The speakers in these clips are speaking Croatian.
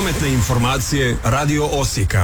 Prometne informacije Radio Osijeka.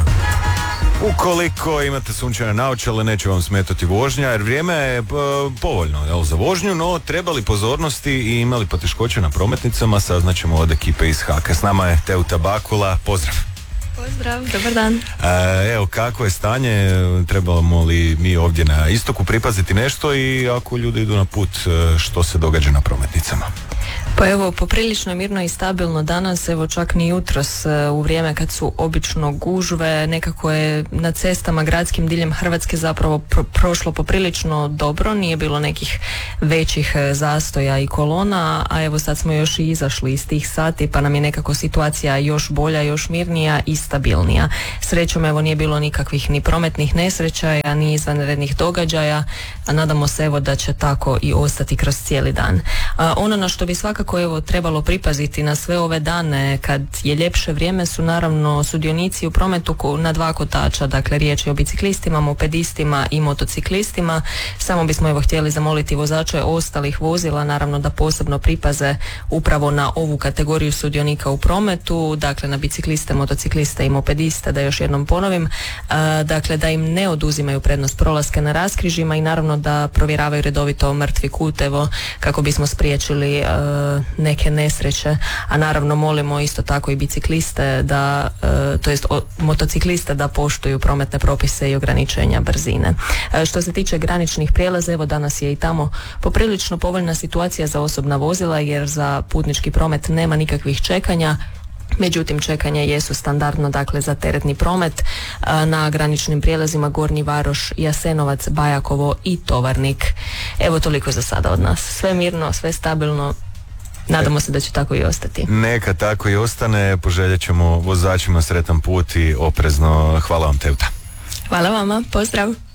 Ukoliko imate sunčane naočale, neće vam smetati vožnja, jer vrijeme je povoljno za vožnju, no trebali pozornosti i imali poteškoće na prometnicama, saznaćemo od ekipe iz HAK-a. S nama je Teuta Bakula, pozdrav. Pozdrav, dobar dan. Evo, kako je stanje, trebamo li mi ovdje na istoku pripaziti nešto i ako ljudi idu na put, što se događa na prometnicama? Pa evo, poprilično mirno i stabilno danas, evo čak ni jutros u vrijeme kad su obično gužve, nekako je na cestama gradskim diljem Hrvatske zapravo prošlo poprilično dobro, nije bilo nekih većih zastoja i kolona, a evo sad smo još i izašli iz tih sati pa nam je nekako situacija još bolja, još mirnija i stabilnija. Srećom evo nije bilo nikakvih ni prometnih nesrećaja, ni izvanrednih događaja, a nadamo se evo da će tako i ostati kroz cijeli dan. Ono na što bi svakako evo trebalo pripaziti na sve ove dane kad je ljepše vrijeme su naravno sudionici u prometu na dva kotača, dakle riječ je o biciklistima, mopedistima i motociklistima. Samo bismo evo htjeli zamoliti vozače ostalih vozila naravno da posebno pripaze upravo na ovu kategoriju sudionika u prometu, dakle na bicikliste, motocikliste i mopediste, da još jednom ponovim, dakle da im ne oduzimaju prednost prolaska na raskrižjima i naravno da provjeravaju redovito mrtvi kut evo kako bismo spriječili neke nesreće, a naravno molimo isto tako i bicikliste da, to jest motocikliste da poštuju prometne propise i ograničenja brzine. Što se tiče graničnih prijelaza, evo danas je i tamo poprilično povoljna situacija za osobna vozila jer za putnički promet nema nikakvih čekanja. Međutim, čekanja jesu standardno, dakle za teretni promet na graničnim prijelazima Gornji Varoš, Jasenovac, Bajakovo i Tovarnik. Evo toliko za sada od nas. Sve mirno, sve stabilno. Nadamo se da će tako i ostati. Neka tako i ostane, poželjet ćemo vozačima sretan put i oprezno. Hvala vam, Teuta. Hvala vama, pozdrav.